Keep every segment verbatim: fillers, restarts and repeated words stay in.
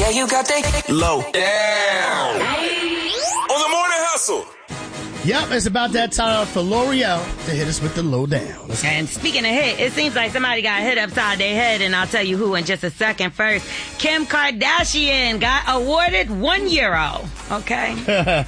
Yeah, you got that low down. On the Morning Hustle. Yep, it's about that time for L'Oreal to hit us with the lowdown. And speaking of hit, it seems like somebody got hit upside their head, and I'll tell you who in just a second. First, Kim Kardashian got awarded one euro. Okay.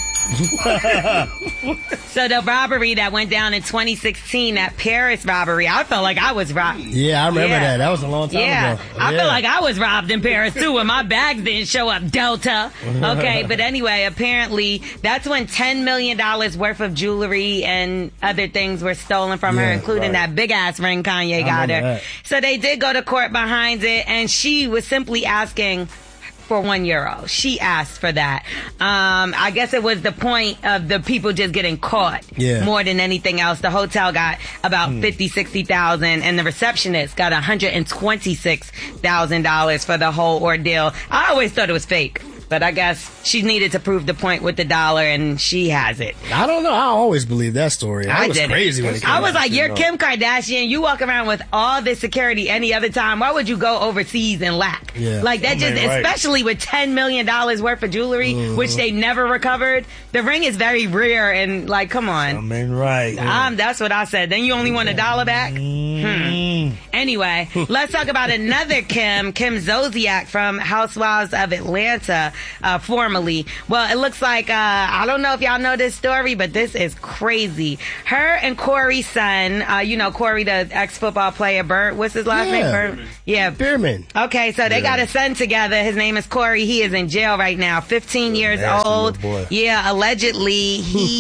So the robbery that went down in twenty sixteen, that Paris robbery, I felt like I was robbed. Yeah, I remember yeah. that. That was a long time yeah. ago. I yeah. feel like I was robbed in Paris too, and my bags didn't show up. Delta. Okay, but anyway, apparently that's when ten million dollars worth of jewelry and other things were stolen from yeah, her, including right. that big ass ring Kanye got her. That. So they did go to court behind it, and she was simply asking for one euro. She asked for that. Um, I guess it was the point of the people just getting caught yeah. more than anything else. The hotel got about hmm. fifty, sixty thousand, and the receptionist got one hundred twenty-six thousand dollars for the whole ordeal. I always thought it was fake, but I guess she needed to prove the point with the dollar, and she has it. I don't know. I always believed that story. That I was did crazy it. when it came I was out, like, you're know. Kim Kardashian. You walk around with all this security any other time. Why would you go overseas and lack? Yeah. Like that, just right. especially with ten million dollars worth of jewelry, mm-hmm. which they never recovered. The ring is very rare, and like, come on. I mean, right. Yeah. Um, that's what I said. Then you only want a dollar back? Mm-hmm. Hmm. Anyway, let's talk about another Kim, Kim Zolciak from Housewives of Atlanta, uh, formerly. Well, it looks like, uh, I don't know if y'all know this story, but this is crazy. Her and Corey's son, uh, you know, Corey, the ex-football player, Bert, what's his last yeah. name? Bert? Yeah. Bierman. Okay, so they yeah. got a son together. His name is Corey. He is in jail right now, fifteen years old. Yeah, allegedly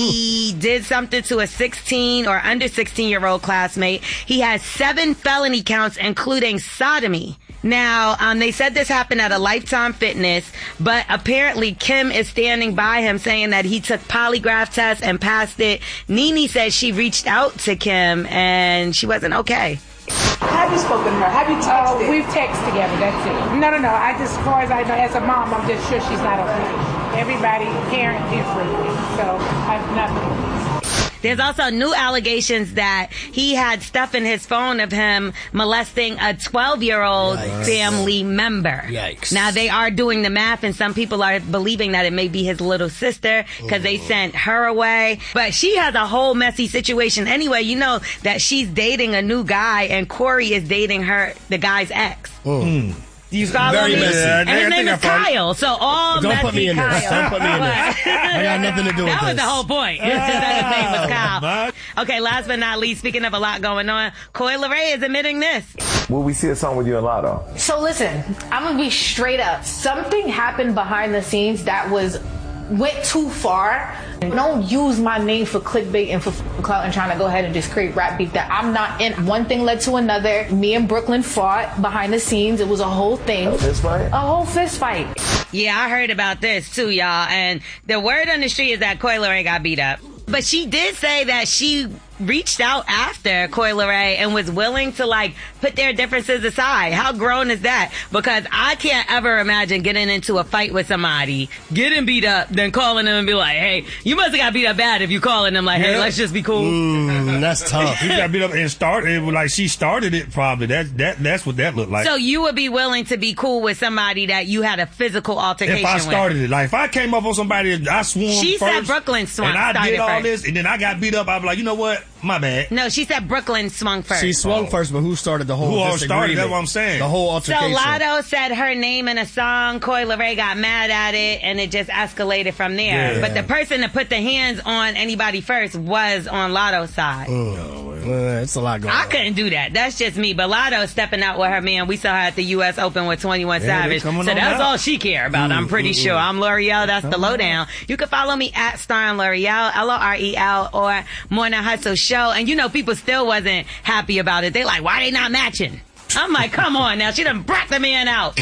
he did something to a sixteen or under sixteen year old classmate. He has seven felony counts, including sodomy. Now, um, they said this happened at a Lifetime Fitness, but apparently Kim is standing by him saying that he took polygraph tests and passed it. Nene says she reached out to Kim and she wasn't okay. Have you spoken to her? Have you texted? Uh, we've texted together, that's it. No, no, no. I just, as far as I know, as a mom, I'm just sure she's not okay. Everybody, parent differently, so I have nothing. There's also new allegations that he had stuff in his phone of him molesting a twelve-year-old Yikes. family member. Yikes. Now, they are doing the math, and some people are believing that it may be his little sister because they sent her away. But she has a whole messy situation. Anyway, you know that she's dating a new guy, and Corey is dating her, the guy's ex. Mm. You follow Very me? messy. And his I name is Kyle. So all Don't messy put me in Kyle. this. Don't put me in this. I got nothing to do with That was this. the whole point. That his name was Kyle. Okay, last but not least, speaking of a lot going on, Coi Leray is admitting this. Will we see a song with you and Lotto? So listen, I'm gonna be straight up. Something happened behind the scenes that was went too far. Don't use my name for clickbait and for clout and trying to go ahead and just create rap beef that I'm not in. One thing led to another. Me and Brooklyn fought behind the scenes. It was a whole thing. A fist fight? A whole fist fight. Yeah, I heard about this too, y'all. And the word on the street is that Coi Leray got beat up. But she did say that she reached out after Coi Leray and was willing to, like, put their differences aside. How grown is that? Because I can't ever imagine getting into a fight with somebody, getting beat up, then calling them and be like, hey, you must have got beat up bad if you calling them like, hey, yeah. let's just be cool. Mm, that's tough. He got beat up and started, like she started it probably. That, that, that's what that looked like. So you would be willing to be cool with somebody that you had a physical altercation with? If I started with. it. Like, if I came up on somebody, I swung She first, said Brooklyn swung and I did all first. this, and then I got beat up, I'd be like, you know what? My bad. No, she said Brooklyn swung first. She swung oh. first, but who started the whole Who all disagreement? started? That's what I'm saying. The whole altercation. So Lotto said her name in a song. Coi Leray got mad at it, and it just escalated from there. Yeah. But the person that put the hands on anybody first was on Lotto's side. Mm. Uh, it's a lot going I on. I couldn't do that. That's just me. But Lotto's stepping out with her man. We saw her at the U S Open with twenty-one yeah, Savage. So that's out. all she care about, mm, I'm pretty mm, sure. Mm. I'm L'Oreal. That's the lowdown. You can follow me at Star and L'Oreal, L O R E L, or Morning Hustle Show. And you know, people still wasn't happy about it. They like, why they not matching? I'm like, come on now. She done brought the man out.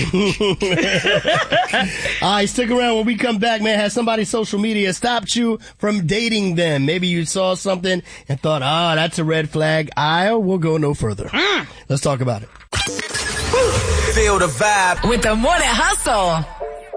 All right, stick around. When we come back, man, has somebody's social media stopped you from dating them? Maybe you saw something and thought, ah, oh, that's a red flag. I will go no further. Mm. Let's talk about it. Feel the vibe with the Morning Hustle.